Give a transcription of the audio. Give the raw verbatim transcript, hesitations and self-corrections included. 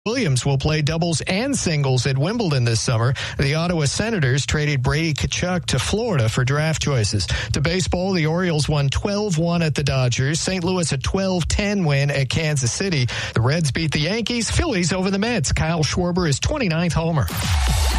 Williams will play doubles and singles at Wimbledon this summer. The Ottawa Senators traded Brady Tkachuk to Florida for draft choices. To baseball, the Orioles won twelve one at the Dodgers. Saint Louis a twelve ten win at Kansas City. The Reds beat the Yankees. Phillies over the Mets. Kyle Schwarber is twenty-ninth homer.